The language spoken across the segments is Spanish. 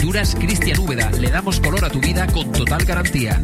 Pinturas Cristian Úbeda. Le damos color a tu vida con total garantía.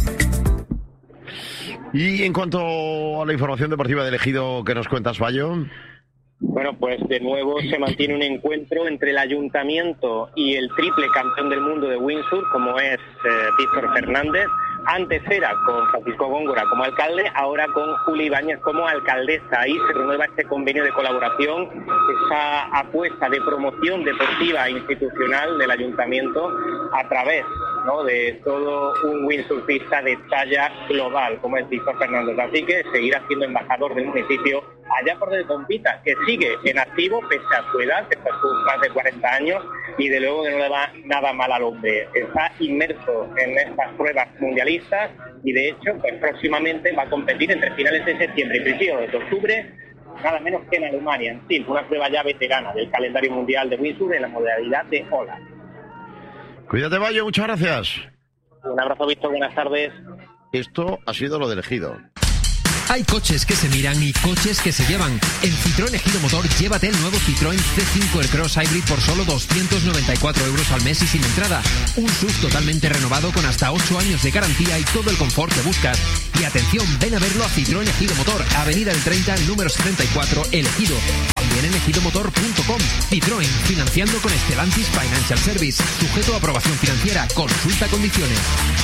Y en cuanto a la información deportiva del Ejido, ¿qué nos cuentas, Bayo? Bueno, pues de nuevo se mantiene un encuentro entre el Ayuntamiento y el triple campeón del mundo de Windsor, como es Víctor Fernández. Antes era con Francisco Góngora como alcalde, ahora con Juli Ibáñez como alcaldesa. Ahí se renueva este convenio de colaboración, esa apuesta de promoción deportiva e institucional del Ayuntamiento a través, ¿no?, de todo un windsurfista de talla global, como es Víctor Fernández. Así que seguirá siendo embajador del municipio allá por donde compita, que sigue en activo pese a su edad, pese a sus más de 40 años, y de luego que no le va nada mal al hombre. Está inmerso en estas pruebas mundialistas y de hecho pues próximamente va a competir entre finales de septiembre y principios de octubre, nada menos que en Alemania, en fin, una prueba ya veterana del calendario mundial de Windsor en la modalidad de ola. Cuídate, Bayo, muchas gracias. Un abrazo, Víctor, buenas tardes. Esto ha sido lo del Ejido. Hay coches que se miran y coches que se llevan. En Citroën Ejido Motor, llévate el nuevo Citroën C5 Aircross Hybrid por solo 294 euros al mes y sin entrada. Un SUV totalmente renovado con hasta 8 años de garantía y todo el confort que buscas. Y atención, ven a verlo a Citroën Ejido Motor, Avenida del 30, número 74, El Ejido. También en ejidomotor.com. Citroën, financiando con Stellantis Financial Service. Sujeto a aprobación financiera. Consulta condiciones.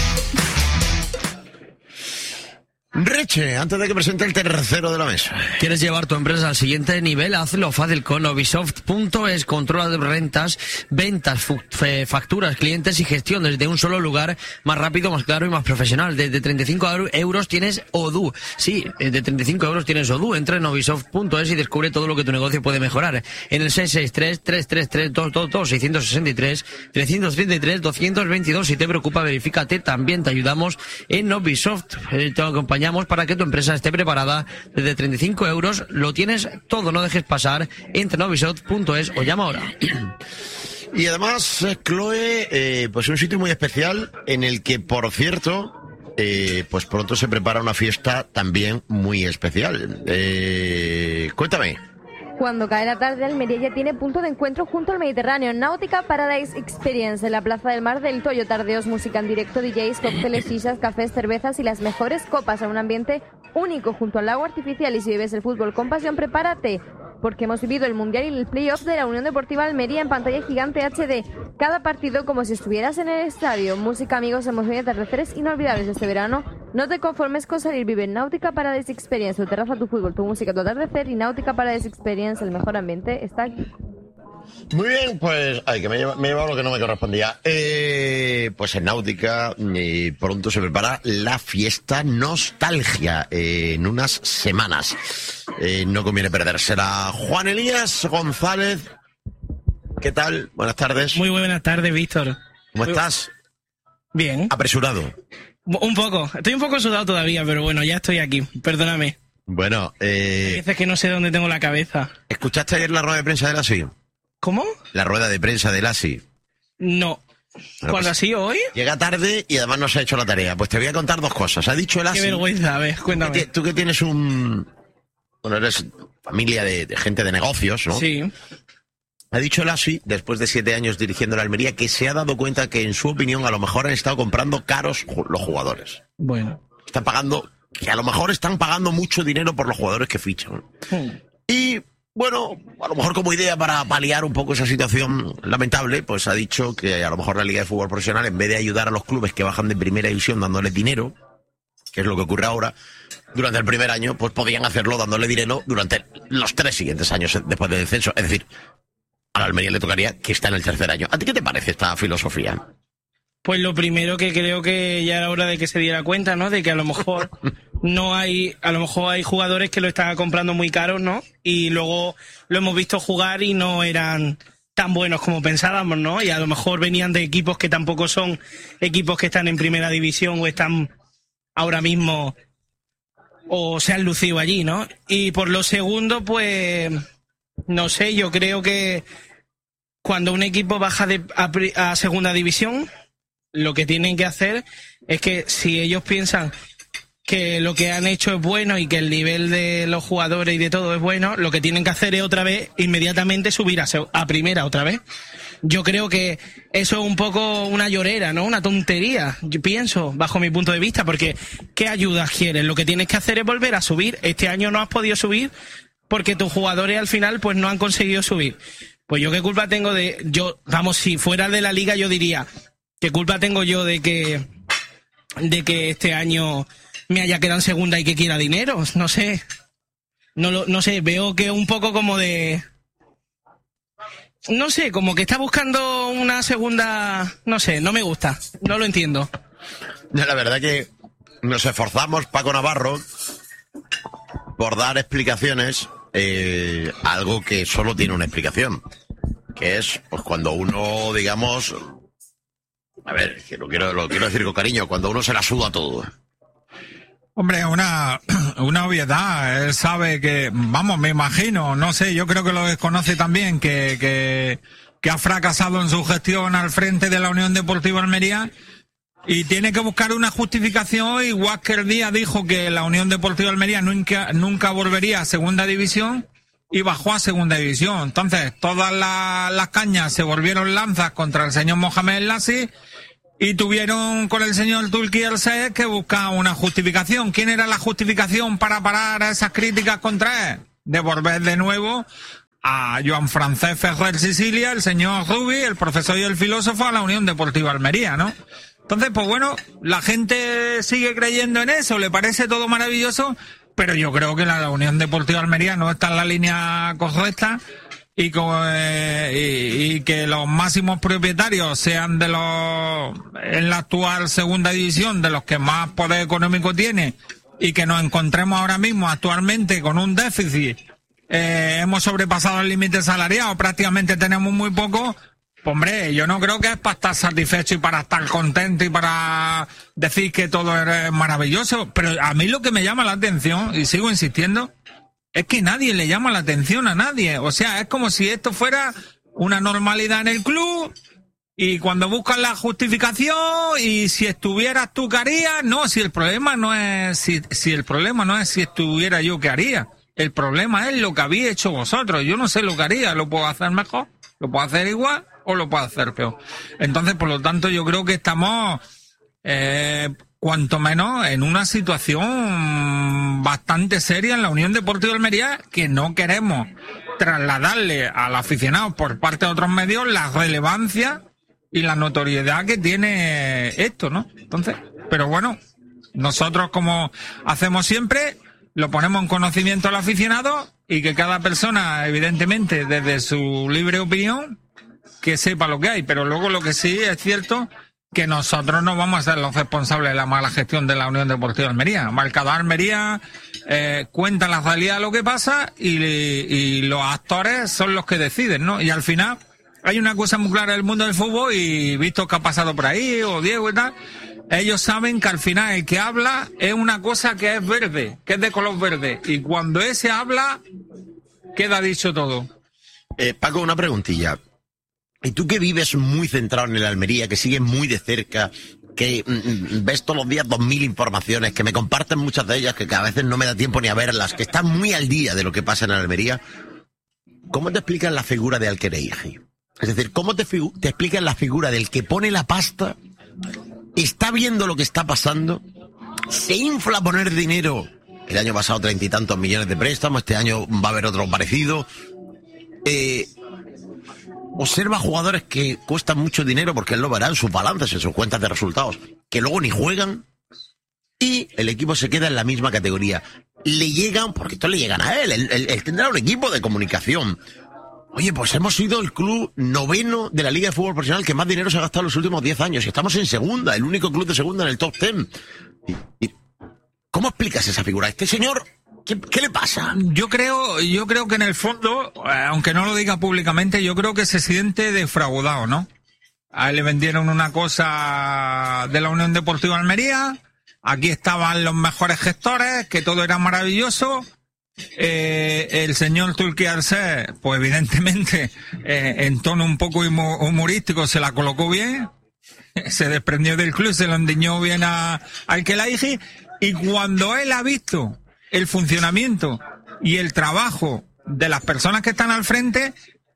Reche, antes de que presente el tercero de la mesa. ¿Quieres llevar tu empresa al siguiente nivel? Hazlo fácil con Novisoft.es. Controla de rentas, ventas, facturas, clientes y gestión desde un solo lugar, más rápido, más claro y más profesional. Desde 35 euros tienes Odoo. Sí, de 35 euros tienes Odoo. Entra en Novisoft.es y descubre todo lo que tu negocio puede mejorar. En el 663-333-222, 633-333-222. Si te preocupa, verifícate. También te ayudamos en Novisoft. Te acompañamos para que tu empresa esté preparada. Desde 35 euros lo tienes todo, no dejes pasar. Entra en Novisoft.es o llama ahora. Y además, Chloe, pues un sitio muy especial en el que, por cierto, pues pronto se prepara una fiesta también muy especial. Cuéntame. Cuando cae la tarde, Almería ya tiene punto de encuentro junto al Mediterráneo. Náutica Paradise Experience en la Plaza del Mar del Toyo. Tardeos, música en directo, DJs, cócteles, shisas, cafés, cervezas y las mejores copas a un ambiente único junto al lago artificial. Y si vives el fútbol con pasión, prepárate, porque hemos vivido el Mundial y el Playoff de la Unión Deportiva Almería en pantalla gigante HD. Cada partido como si estuvieras en el estadio. Música, amigos, emoción y atardeceres inolvidables este verano. No te conformes con salir, vive en Náutica Paradise Experience. Tu terraza, tu fútbol, tu música, tu atardecer y Náutica Paradise Experience, el mejor ambiente, está aquí. Muy bien, pues... Ay, que me he llevado lo que no me correspondía. Pues en Náutica pronto se prepara la fiesta Nostalgia en unas semanas. No conviene perdérsela. Juan Elías González, ¿qué tal? Buenas tardes. Muy buenas tardes, Víctor. ¿Cómo estás? Bien. ¿Apresurado? Un poco. Estoy un poco sudado todavía, pero bueno, ya estoy aquí. Perdóname. Bueno, Hay veces que no sé dónde tengo la cabeza. ¿Escuchaste ayer la rueda de prensa del ASI? ¿Cómo? La rueda de prensa del ASI. No. Bueno, ¿Cuándo ha sido hoy? Llega tarde y además no se ha hecho la tarea. Pues te voy a contar dos cosas. Ha dicho el ASI... Qué vergüenza, a ver, cuéntame. Tú que tienes bueno, eres familia de gente de negocios, ¿no? Sí. Ha dicho el ASI, después de 7 años dirigiendo la Almería, que se ha dado cuenta que, en su opinión, a lo mejor han estado comprando caros los jugadores. Bueno. Que a lo mejor están pagando mucho dinero por los jugadores que fichan. Y, bueno, a lo mejor como idea para paliar un poco esa situación lamentable, pues ha dicho que a lo mejor la Liga de Fútbol Profesional, en vez de ayudar a los clubes que bajan de primera división dándoles dinero, que es lo que ocurre ahora, durante el primer año, pues podían hacerlo dándole dinero durante los 3 siguientes años después del descenso. Es decir, a la Almería le tocaría que está en el tercer año. ¿A ti qué te parece esta filosofía? Pues lo primero que creo que ya era hora de que se diera cuenta, ¿no? De que a lo mejor hay jugadores que lo están comprando muy caros, ¿no? Y luego lo hemos visto jugar y no eran tan buenos como pensábamos, ¿no? Y a lo mejor venían de equipos que tampoco son equipos que están en primera división o están ahora mismo o se han lucido allí, ¿no? Y por lo segundo, pues no sé, yo creo que cuando un equipo baja a segunda división, lo que tienen que hacer es que si ellos piensan que lo que han hecho es bueno y que el nivel de los jugadores y de todo es bueno, lo que tienen que hacer es otra vez, inmediatamente subir a primera otra vez. yo creo que eso es un poco una llorera, ¿no? Una tontería, yo pienso, bajo mi punto de vista, porque ¿qué ayudas quieres? Lo que tienes que hacer es volver a subir. Este año no has podido subir porque tus jugadores al final pues no han conseguido subir. Pues yo qué culpa tengo si fuera de la liga yo diría, ¿qué culpa tengo yo de que este año me haya quedado en segunda y que quiera dinero? No sé. No sé, veo que un poco como de... No sé, como que está buscando una segunda... No sé, no me gusta, no lo entiendo. La verdad que nos esforzamos, Paco Navarro, por dar explicaciones, algo que solo tiene una explicación, que es pues cuando uno, digamos... A ver, que lo quiero decir con cariño, cuando uno se la suda todo. Hombre, una obviedad. Él sabe que, vamos, me imagino, no sé, yo creo que lo desconoce también, que ha fracasado en su gestión al frente de la Unión Deportiva Almería y tiene que buscar una justificación, igual que el día dijo que la Unión Deportiva Almería nunca volvería a segunda división y bajó a segunda división. Entonces, todas las cañas se volvieron lanzas contra el señor Mohamed Lassi y tuvieron con el señor Turki El-Saed que buscar una justificación. ¿Quién era la justificación para parar esas críticas contra él? Devolver de nuevo a Joan Francesc Ferrer Sicilia, el señor Rubi, el profesor y el filósofo, a la Unión Deportiva Almería, ¿no? Entonces, pues bueno, la gente sigue creyendo en eso, le parece todo maravilloso, pero yo creo que la Unión Deportiva Almería no está en la línea correcta y que los máximos propietarios sean en la actual segunda división de los que más poder económico tiene y que nos encontremos ahora mismo actualmente con un déficit, hemos sobrepasado el límite salarial, prácticamente tenemos muy poco. Hombre, yo no creo que es para estar satisfecho y para estar contento y para decir que todo es maravilloso, pero a mí lo que me llama la atención, y sigo insistiendo, es que nadie le llama la atención a nadie. O sea, es como si esto fuera una normalidad en el club y cuando buscan la justificación y si estuvieras tú, ¿qué harías? No, si el problema no es si estuviera yo, ¿qué haría? El problema es lo que habéis hecho vosotros. Yo no sé lo que haría, lo puedo hacer mejor, lo puedo hacer igual o lo puedo hacer peor. Entonces, por lo tanto, yo creo que estamos cuanto menos en una situación bastante seria en la Unión Deportiva Almería, que no queremos trasladarle al aficionado por parte de otros medios la relevancia y la notoriedad que tiene esto, ¿no? Entonces, pero bueno, nosotros, como hacemos siempre, lo ponemos en conocimiento al aficionado y que cada persona, evidentemente, desde su libre opinión, que sepa lo que hay. Pero luego lo que sí es cierto, que nosotros no vamos a ser los responsables de la mala gestión de la Unión Deportiva Almería. Marcador Almería cuenta la realidad de lo que pasa y los actores son los que deciden, ¿no? Y al final hay una cosa muy clara del mundo del fútbol, y visto que ha pasado por ahí, o Diego y tal, ellos saben que al final el que habla es una cosa que es verde, que es de color verde, y cuando ese habla, queda dicho todo. Paco, una preguntilla. Y tú que vives muy centrado en el Almería, que sigues muy de cerca, que ves todos los días 2000 informaciones, que me comparten muchas de ellas, que a veces no me da tiempo ni a verlas, que estás muy al día de lo que pasa en el Almería, ¿cómo te explican la figura de Al-Khelaifi? Es decir, ¿cómo te explican la figura del que pone la pasta, está viendo lo que está pasando, se infla a poner dinero? El año pasado 30 y tantos millones de préstamos, este año va a haber otro parecido. Observa jugadores que cuestan mucho dinero, porque él lo verá en sus balances, en sus cuentas de resultados, que luego ni juegan, y el equipo se queda en la misma categoría. Le llegan, porque esto le llegan a él, él tendrá un equipo de comunicación. Oye, pues hemos sido el club noveno de la Liga de Fútbol Profesional que más dinero se ha gastado en los últimos 10 años, y estamos en segunda, el único club de segunda en el top 10. ¿Cómo explicas esa figura? Este señor, ¿qué le pasa? Yo creo que en el fondo, aunque no lo diga públicamente, yo creo que se siente defraudado, ¿no? A él le vendieron una cosa de la Unión Deportiva Almería, aquí estaban los mejores gestores, que todo era maravilloso. El señor Turki El-Saed, pues evidentemente, en tono un poco humorístico, se la colocó bien, se desprendió del club, se lo endiñó bien a Al-Khelaifi, y cuando él ha visto el funcionamiento y el trabajo de las personas que están al frente,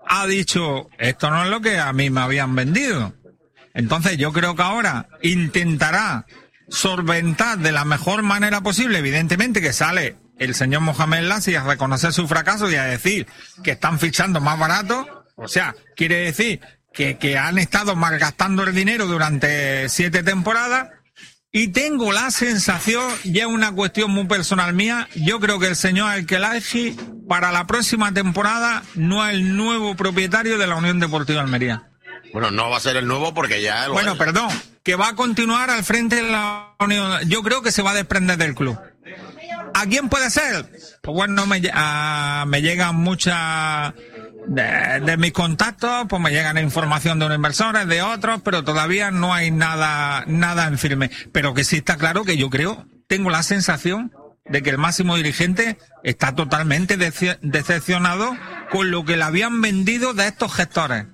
ha dicho, esto no es lo que a mí me habían vendido. Entonces yo creo que ahora intentará solventar de la mejor manera posible, evidentemente que sale el señor Mohamed Lassi a reconocer su fracaso y a decir que están fichando más barato, o sea, quiere decir que han estado malgastando el dinero durante 7 temporadas, y tengo la sensación, ya es una cuestión muy personal mía, yo creo que el señor Al-Khelaifi para la próxima temporada no es el nuevo propietario de la Unión Deportiva Almería. Bueno, no va a ser el nuevo porque ya... Bueno, perdón, que va a continuar al frente de la Unión. Yo creo que se va a desprender del club. ¿A quién puede ser? Pues bueno, me llegan muchas... De mis contactos, pues me llegan información de unos inversores, de otros, pero todavía no hay nada en firme. Pero que sí está claro que yo tengo la sensación de que el máximo dirigente está totalmente decepcionado con lo que le habían vendido de estos gestores.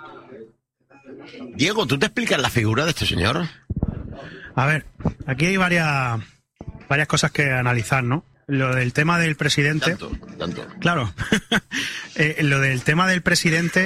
Diego, ¿tú te explicas la figura de este señor? A ver, aquí hay varias cosas que analizar, ¿no? Lo del tema del presidente... Tanto. Claro. Lo del tema del presidente,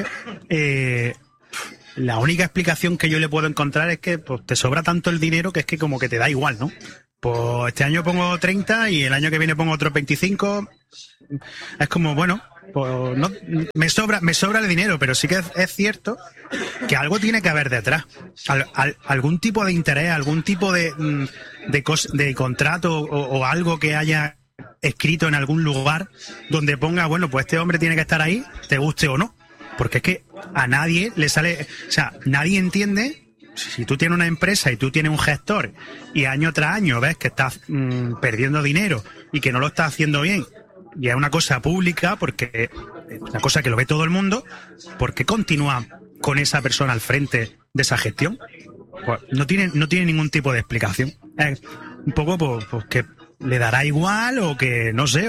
la única explicación que yo le puedo encontrar es que pues, te sobra tanto el dinero que es que como que te da igual, ¿no? Pues este año pongo 30 y el año que viene pongo otros 25. Es como, bueno, pues no, me sobra el dinero, pero sí que es cierto que algo tiene que haber detrás. Algún tipo de interés, algún tipo de contrato o algo que haya escrito en algún lugar donde ponga, bueno, pues este hombre tiene que estar ahí, te guste o no. Porque es que a nadie le sale... O sea, nadie entiende... Si tú tienes una empresa y tú tienes un gestor y año tras año ves que estás perdiendo dinero y que no lo estás haciendo bien, y es una cosa pública, porque es una cosa que lo ve todo el mundo, ¿por qué continúa con esa persona al frente de esa gestión? Pues no tiene ningún tipo de explicación. Es un poco pues que le dará igual o que no sé.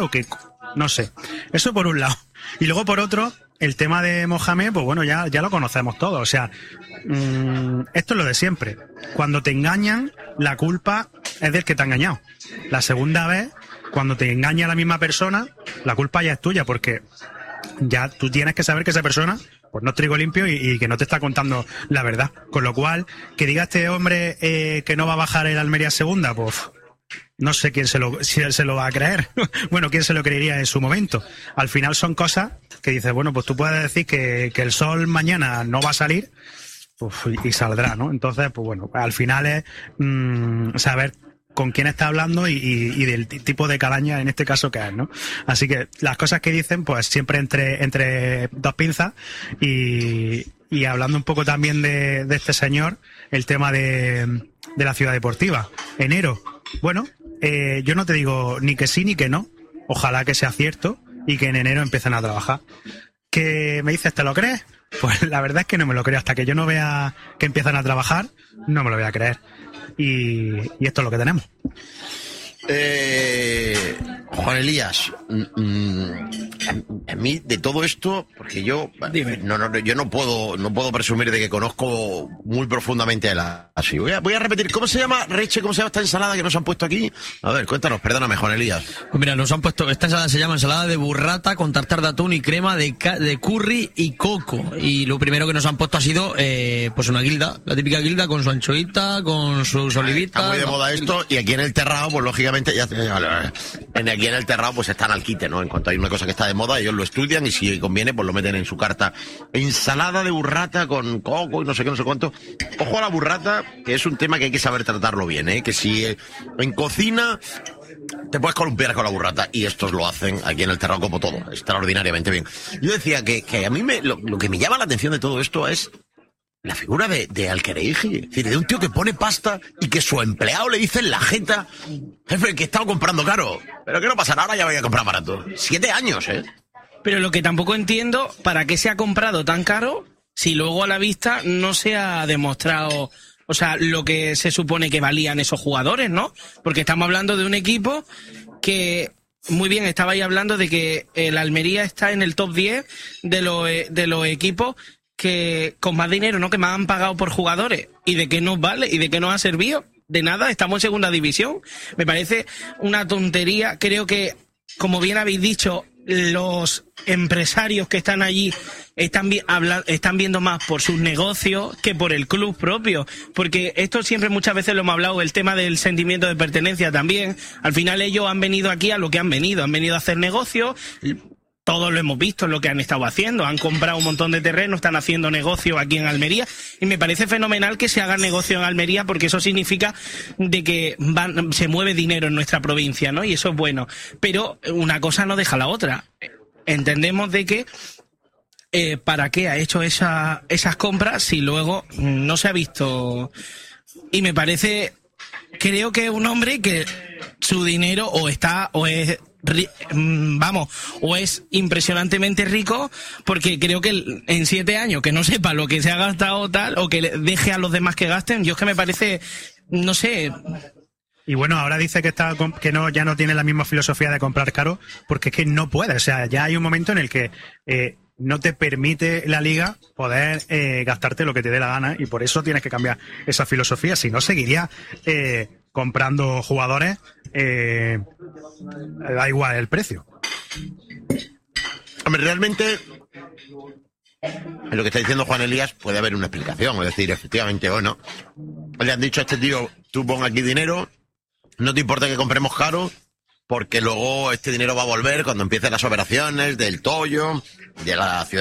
Eso por un lado. Y luego por otro, el tema de Mohamed, pues bueno, ya lo conocemos todos. O sea, esto es lo de siempre. Cuando te engañan, la culpa es del que te ha engañado. La segunda vez, cuando te engaña la misma persona, la culpa ya es tuya, porque ya tú tienes que saber que esa persona pues no es trigo limpio y que no te está contando la verdad. Con lo cual, que diga este hombre que no va a bajar el Almería segunda, pues no sé si él se lo va a creer. Bueno, quién se lo creería en su momento. Al final son cosas que dices, bueno, pues tú puedes decir que el sol mañana no va a salir, pues, y saldrá, ¿no? Entonces, pues bueno, al final es saber con quién está hablando y del tipo de calaña en este caso que es, ¿no? Así que las cosas que dicen, pues siempre entre dos pinzas, y hablando un poco también de este señor, el tema de la ciudad deportiva. Enero, bueno, yo no te digo ni que sí ni que no. Ojalá que sea cierto y que en enero empiecen a trabajar. ¿Que me dices, te lo crees? Pues la verdad es que no me lo creo. Hasta que yo no vea que empiezan a trabajar, no me lo voy a creer. Y esto es lo que tenemos. Juan Elías, a mí de todo esto, porque yo no puedo presumir de que conozco muy profundamente a así. Voy a repetir, ¿cómo se llama, Reche? ¿Cómo se llama esta ensalada que nos han puesto aquí? A ver, cuéntanos, perdóname, Juan Elías. Pues mira, nos han puesto, esta ensalada se llama ensalada de burrata con tartar de atún y crema de curry y coco. Y lo primero que nos han puesto ha sido pues una guilda, la típica guilda con su anchoita, con sus olivitas. Está muy de moda esto, y aquí en el Terrao, pues lógicamente ya aquí en el Terrao pues están al quite, ¿no? En cuanto hay una cosa que está de moda, ellos lo estudian y si conviene pues lo meten en su carta. Ensalada de burrata con coco y no sé qué, no sé cuánto. Ojo a la burrata, que es un tema que hay que saber tratarlo bien, ¿eh? Que si en cocina te puedes columpiar con la burrata, y estos lo hacen aquí en el Terrao como todo, extraordinariamente bien. Yo decía que a mí lo que me llama la atención de todo esto es la figura de Al-Khelaifi, es decir, de un tío que pone pasta y que su empleado le dice en la jeta, jefe, que he estado comprando caro, pero que no pasa nada, ahora ya voy a comprar barato. 7 años, ¿eh? Pero lo que tampoco entiendo, ¿para qué se ha comprado tan caro si luego a la vista no se ha demostrado, o sea, lo que se supone que valían esos jugadores, ¿no? Porque estamos hablando de un equipo que, muy bien, estaba ahí hablando de que el Almería está en el top 10 de los equipos que con más dinero, ¿no?, que más han pagado por jugadores, y de qué nos vale y de qué nos ha servido. De nada, estamos en segunda división. Me parece una tontería. Creo que, como bien habéis dicho, los empresarios que están allí están viendo más por sus negocios que por el club propio, porque esto siempre muchas veces lo hemos hablado, el tema del sentimiento de pertenencia también. Al final ellos han venido aquí a lo que han venido a hacer negocios. Todos lo hemos visto, lo que han estado haciendo. Han comprado un montón de terreno, están haciendo negocio aquí en Almería. Y me parece fenomenal que se haga negocio en Almería, porque eso significa de que se mueve dinero en nuestra provincia, ¿no? Y eso es bueno. Pero una cosa no deja la otra. Entendemos de que ¿para qué ha hecho esas compras si luego no se ha visto? Y me parece, creo que es un hombre que su dinero o es impresionantemente rico, porque creo que en 7 años que no sepa lo que se ha gastado tal, o que deje a los demás que gasten, yo es que me parece, no sé. Y bueno, ahora dice que ya no tiene la misma filosofía de comprar caro, porque es que no puede. O sea, ya hay un momento en el que no te permite la liga poder gastarte lo que te dé la gana, y por eso tienes que cambiar esa filosofía. Si no, seguiría comprando jugadores, da igual el precio. Hombre, realmente, en lo que está diciendo Juan Elías puede haber una explicación. Es decir, efectivamente, bueno, le han dicho a este tío, tú pon aquí dinero, no te importa que compremos caro, porque luego este dinero va a volver cuando empiecen las operaciones del Toyo, de la ciudad